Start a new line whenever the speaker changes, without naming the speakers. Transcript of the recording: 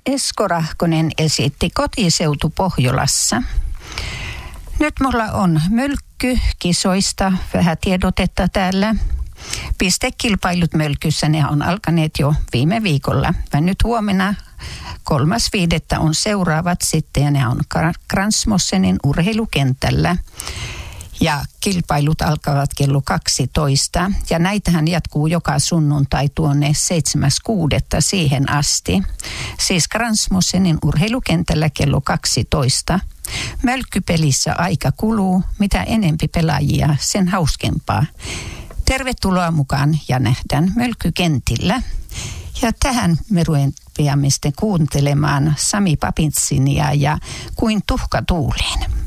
Esko Rahkonen esitti Kotiseutu Pohjolassa. Nyt mulla on mölkkykisoista vähän tiedotetta täällä. Pistekilpailut mölkyssä, ne on alkaneet jo viime viikolla. Ja nyt huomenna 3.5. on seuraavat sitten ja ne on Kransmossenin urheilukentällä. Ja kilpailut alkavat kello 12 ja näitähän jatkuu joka sunnuntai tuonne 7.6. siihen asti. Siis Kransmossenin urheilukentällä kello 12. Mölkkypelissä aika kuluu, mitä enempi pelaajia, sen hauskempaa. Tervetuloa mukaan ja nähdään mölkkykentillä. Ja tähän me rupeamme sitten kuuntelemaan Sami Papintsinia ja Kuin tuhka tuuleen.